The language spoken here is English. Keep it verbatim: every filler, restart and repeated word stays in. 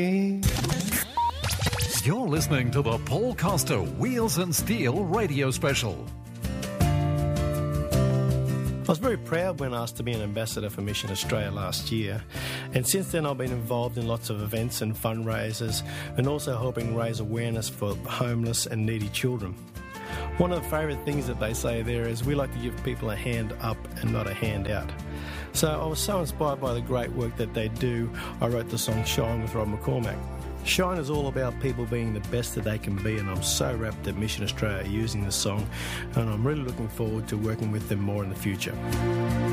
You're listening to the Paul Costa Wheels and Steel radio special. I was very proud when asked to be an ambassador for Mission Australia last year, and since then I've been involved in lots of events and fundraisers and also helping raise awareness for homeless and needy children. One of the favourite things that they say there is we like to give people a hand up and not a hand out. So I was so inspired by the great work that they do, I wrote the song Shine with Rob McCormack. Shine is all about people being the best that they can be, and I'm so rapt that Mission Australia are using the song, and I'm really looking forward to working with them more in the future.